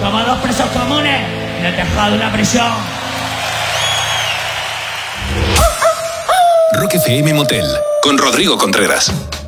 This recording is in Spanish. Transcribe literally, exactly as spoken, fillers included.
Como dos presos comunes en el tejado de una prisión. Rock F M Motel con Rodrigo Contreras.